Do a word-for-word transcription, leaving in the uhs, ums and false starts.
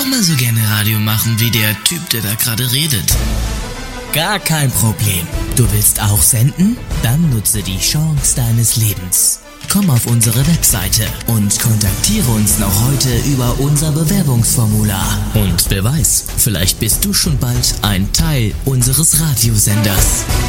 auch mal so gerne Radio machen wie der Typ, der da gerade redet. Gar kein Problem. Du willst auch senden? Dann nutze die Chance deines Lebens. Komm auf unsere Webseite und kontaktiere uns noch heute über unser Bewerbungsformular. Und wer weiß, vielleicht bist du schon bald ein Teil unseres Radiosenders.